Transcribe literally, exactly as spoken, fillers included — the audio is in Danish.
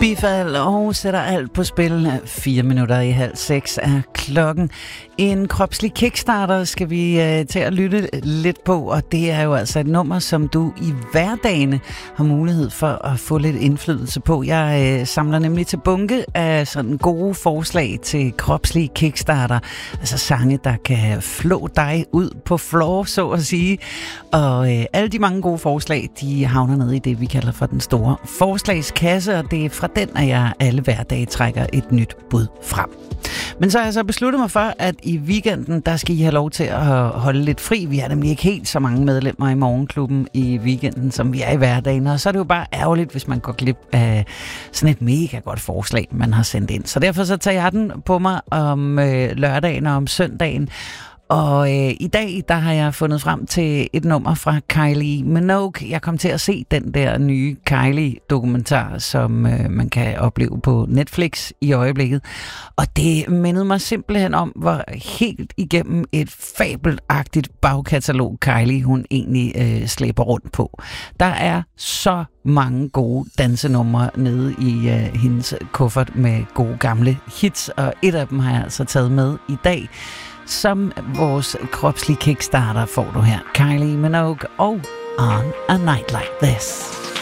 Bifald og sætter alt på spil. Fire minutter i halv seks er klokken. En kropslig kickstarter skal vi øh, til at lytte lidt på, og det er jo altså et nummer, som du i hverdagen har mulighed for at få lidt indflydelse på. Jeg øh, samler nemlig til bunke af sådan gode forslag til kropslige kickstarter, altså sange, der kan flå dig ud på floor, så at sige. Og øh, alle de mange gode forslag, de havner ned i det, vi kalder for den store forslagskasse, og det er fra den, at jeg alle hverdage trækker et nyt bud frem. Men så har jeg så besluttet mig for, at i weekenden, der skal I have lov til at holde lidt fri. Vi er nemlig ikke helt så mange medlemmer i Morgenklubben i weekenden, som vi er i hverdagen. Og så er det jo bare ærgerligt, hvis man går glip af sådan et mega godt forslag, man har sendt ind. Så derfor så tager jeg den på mig om øh, lørdagen og om søndagen. Og øh, i dag, der har jeg fundet frem til et nummer fra Kylie Minogue. Jeg kom til at se den der nye Kylie-dokumentar, som øh, man kan opleve på Netflix i øjeblikket. Og det mindede mig simpelthen om, hvor helt igennem et fabelagtigt bagkatalog Kylie, hun egentlig øh, slæber rundt på. Der er så mange gode dansenumre nede i øh, hendes kuffert med gode gamle hits, og et af dem har jeg altså taget med i dag. Som vores kropslige kickstarter får du her Kylie Minogue og On a Night Like This.